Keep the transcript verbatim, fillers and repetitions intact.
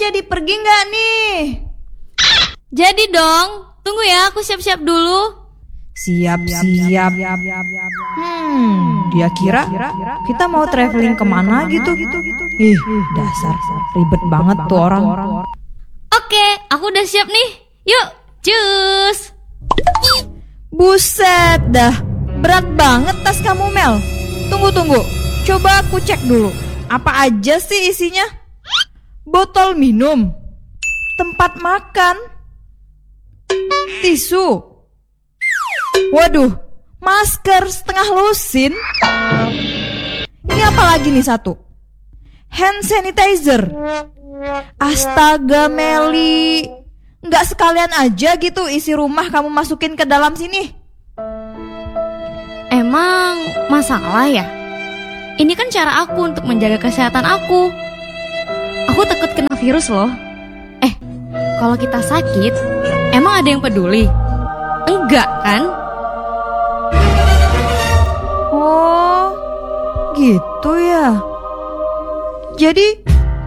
jadi pergi nggak nih? Jadi dong, tunggu ya, aku siap-siap dulu. Siap-siap. Hmm, dia kira kita mau traveling kemana gitu. Ih, dasar ribet banget tuh orang. Oke, aku udah siap nih. Yuk, cus. Buset dah, berat banget tas kamu, Mel. Tunggu-tunggu, coba aku cek dulu. Apa aja sih isinya? Botol minum, tempat makan, tisu. Waduh, masker setengah lusin. Ini apa lagi nih satu? Hand sanitizer. Astaga Meli, nggak sekalian aja gitu isi rumah kamu masukin ke dalam sini? Emang masalah ya? Ini kan cara aku untuk menjaga kesehatan aku. Aku takut kena virus loh. Eh, kalau kita sakit, emang ada yang peduli? Enggak kan? Oh, gitu ya. Jadi